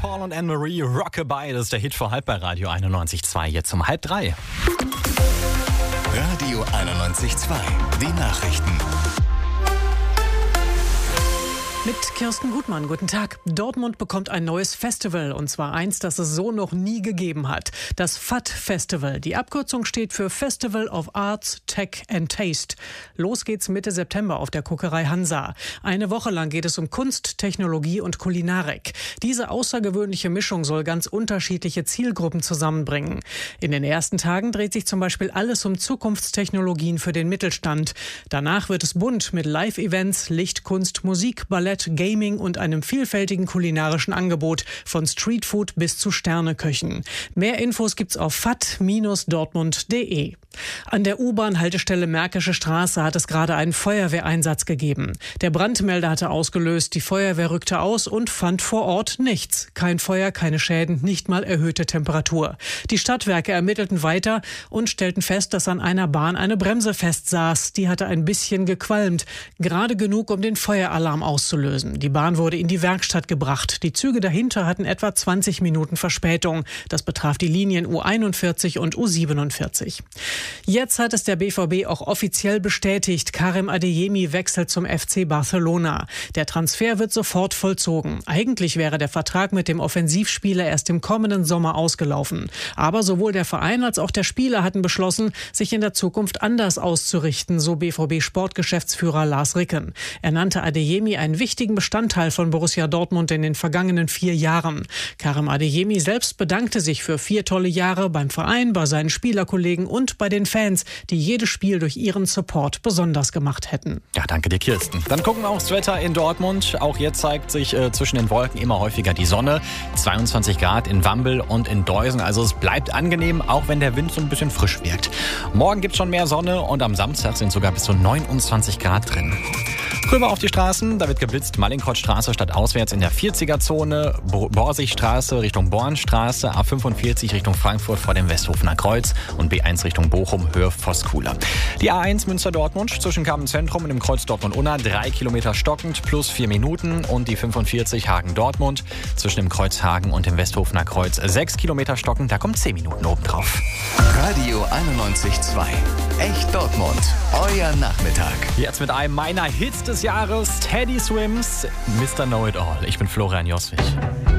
Paul und Anne-Marie, Rockabye, das ist der Hit für halb bei Radio 91.2, jetzt um 2:30. Radio 91.2, die Nachrichten. Mit Kirsten Gutmann, guten Tag. Dortmund bekommt ein neues Festival, und zwar eins, das es so noch nie gegeben hat. Das FAT-Festival. Die Abkürzung steht für Festival of Arts, Tech and Taste. Los geht's Mitte September auf der Kokerei Hansa. Eine Woche lang geht es um Kunst, Technologie und Kulinarik. Diese außergewöhnliche Mischung soll ganz unterschiedliche Zielgruppen zusammenbringen. In den ersten Tagen dreht sich zum Beispiel alles um Zukunftstechnologien für den Mittelstand. Danach wird es bunt mit Live-Events, Lichtkunst, Musik, Ballett, Gaming und einem vielfältigen kulinarischen Angebot von Streetfood bis zu Sterneköchen. Mehr Infos gibt's auf fat-dortmund.de. An der U-Bahn-Haltestelle Märkische Straße hat es gerade einen Feuerwehreinsatz gegeben. Der Brandmelder hatte ausgelöst, die Feuerwehr rückte aus und fand vor Ort nichts. Kein Feuer, keine Schäden, nicht mal erhöhte Temperatur. Die Stadtwerke ermittelten weiter und stellten fest, dass an einer Bahn eine Bremse festsaß. Die hatte ein bisschen gequalmt, gerade genug, um den Feueralarm auszulösen. Die Bahn wurde in die Werkstatt gebracht. Die Züge dahinter hatten etwa 20 Minuten Verspätung. Das betraf die Linien U41 und U47. Jetzt hat es der BVB auch offiziell bestätigt. Karim Adeyemi wechselt zum FC Barcelona. Der Transfer wird sofort vollzogen. Eigentlich wäre der Vertrag mit dem Offensivspieler erst im kommenden Sommer ausgelaufen. Aber sowohl der Verein als auch der Spieler hatten beschlossen, sich in der Zukunft anders auszurichten, so BVB-Sportgeschäftsführer Lars Ricken. Er nannte Adeyemi einen wichtigen Bestandteil von Borussia Dortmund in den vergangenen 4 Jahren. Karim Adeyemi selbst bedankte sich für 4 tolle Jahre beim Verein, bei seinen Spielerkollegen und bei den Fans, die jedes Spiel durch ihren Support besonders gemacht hätten. Ja, danke dir, Kirsten. Dann gucken wir aufs Wetter in Dortmund. Auch hier zeigt sich zwischen den Wolken immer häufiger die Sonne. 22 Grad in Wambel und in Deusen. Also es bleibt angenehm, auch wenn der Wind so ein bisschen frisch wirkt. Morgen gibt es schon mehr Sonne und am Samstag sind sogar bis zu 29 Grad drin. Rüber auf die Straßen, da wird geblitzt. Mallinckrodtstraße statt auswärts in der 40er-Zone. Borsigstraße Richtung Bornstraße. A45 Richtung Frankfurt vor dem Westhofener Kreuz. Und B1 Richtung Bochum, Höhe Voskuhler. Die A1 Münster-Dortmund zwischen Kabenzentrum und dem Kreuz Dortmund-Unna 3 Kilometer stockend plus 4 Minuten. Und die 45 Hagen-Dortmund zwischen dem Kreuz Hagen und dem Westhofener Kreuz 6 Kilometer stockend. Da kommt 10 Minuten obendrauf. Radio 91.2, echt Dortmund, euer Nachmittag. Jetzt mit einem meiner Hits des Jahres, Teddy Swims, Mr. Know-It-All. Ich bin Florian Joswig.